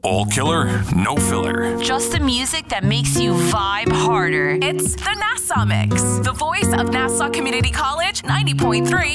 All killer, no filler. Just the music that makes you vibe harder. It's the Nassau Mix, the voice of Nassau Community College, 90.3